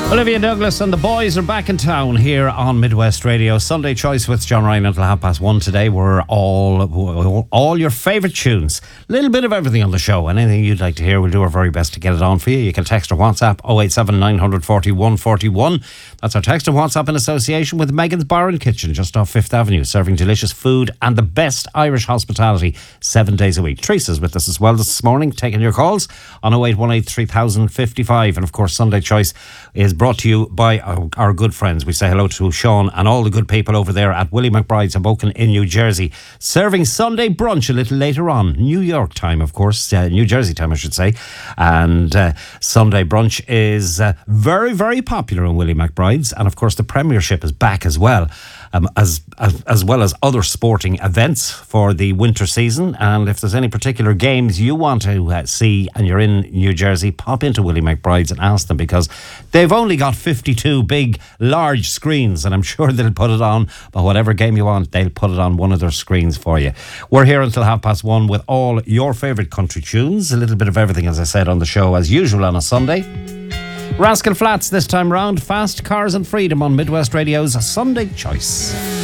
Olivia Douglas and the boys are back in town here on Midwest Radio. Sunday Choice with John Ryan until 1:30 today. We're all your favourite tunes. A little bit of everything on the show. Anything you'd like to hear, we'll do our very best to get it on for you. You can text or WhatsApp 087 940 141. That's our text and WhatsApp in association with Megan's Bar and Kitchen just off 5th Avenue, serving delicious food and the best Irish hospitality 7 days a week. Teresa's with us as well this morning, taking your calls on 0818 3055. And of course, Sunday Choice is brought to you by our good friends. We say hello to Sean and all the good people over there at Willie McBride's Hoboken in New Jersey, serving Sunday brunch a little later on, New York time, of course, New Jersey time I should say. And Sunday brunch is very, very popular in Willie McBride's, and of course the Premiership is back as well. As well as other sporting events for the winter season. And if there's any particular games you want to see and you're in New Jersey, pop into Willie McBride's and ask them, because they've only got 52 big, large screens, and I'm sure they'll put it on. But whatever game you want, they'll put it on one of their screens for you. We're here until 1:30 with all your favourite country tunes. A little bit of everything, as I said, on the show as usual on a Sunday. Rascal Flatts this time round. Fast Cars and Freedom on Midwest Radio's Sunday Choice.